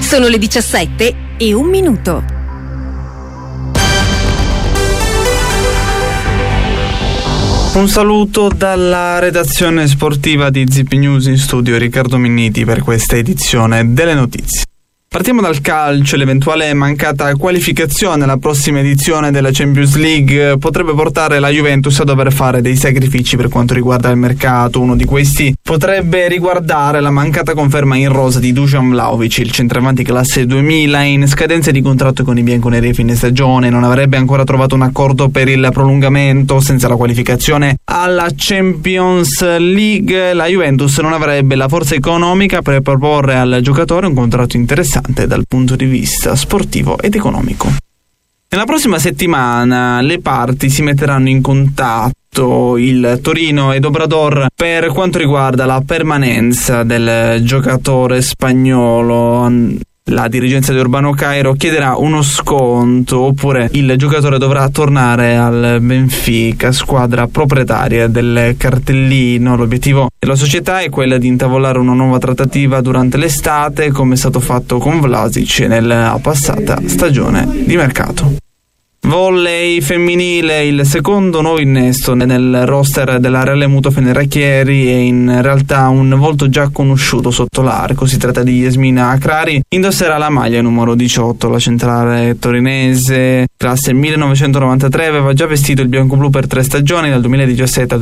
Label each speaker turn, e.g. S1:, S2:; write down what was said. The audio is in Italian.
S1: Sono le 17:01.
S2: Un saluto dalla redazione sportiva di ZIP News, in studio Riccardo Minniti per questa edizione delle notizie. Partiamo dal calcio. L'eventuale mancata qualificazione alla prossima edizione della Champions League potrebbe portare la Juventus a dover fare dei sacrifici per quanto riguarda il mercato. Uno di questi potrebbe riguardare la mancata conferma in rosa di Dusan Vlahovic, il centravanti classe 2000, in scadenza di contratto con i bianconeri a fine stagione. Non avrebbe ancora trovato un accordo per il prolungamento. Senza la qualificazione alla Champions League, la Juventus non avrebbe la forza economica per proporre al giocatore un contratto interessante dal punto di vista sportivo ed economico. Nella prossima settimana le parti si metteranno in contatto, il Torino ed Obrador, per quanto riguarda la permanenza del giocatore spagnolo. La dirigenza di Urbano Cairo chiederà uno sconto, oppure il giocatore dovrà tornare al Benfica, squadra proprietaria del cartellino. L'obiettivo della società è quella di intavolare una nuova trattativa durante l'estate, come è stato fatto con Vlasic nella passata stagione di mercato. Volley femminile, il secondo nuovo innesto nel roster della Reale Muto Feneracchieri è in realtà un volto già conosciuto sotto l'arco. Si tratta di Yasmina Akrari, indosserà la maglia numero 18. La centrale torinese, classe 1993, aveva già vestito il biancoblù per 3 stagioni, dal 2017